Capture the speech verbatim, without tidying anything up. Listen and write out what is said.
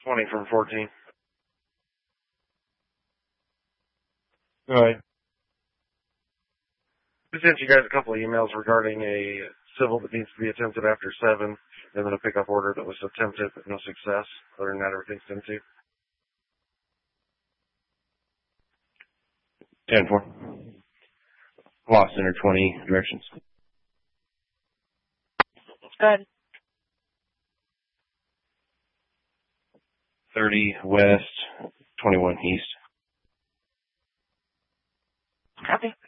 twenty from fourteen. All right. I sent you guys a couple of emails regarding a civil that needs to be attempted after seven, and then a pickup order that was attempted but no success. Other than that, everything's empty. ten four. Lost Center twenty directions. Good. thirty west, twenty-one east. Copy.